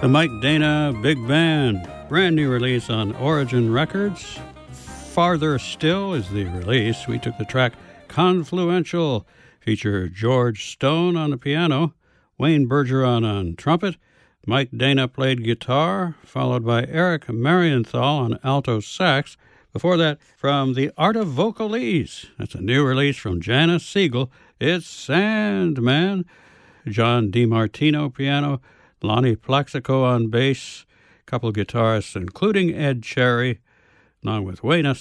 The Mike Dana Big Band, brand new release on Origin Records. Farther Still is the release. We took the track Confluential, featured George Stone on the piano, Wayne Bergeron on trumpet, Mike Dana played guitar, followed by Eric Marienthal on alto sax. Before that, from The Art of Vocalese, that's a new release from Janice Siegel, it's Sandman. John DiMartino piano, Lonnie Plaxico on bass, a couple guitarists including Ed Cherry, along with Wayne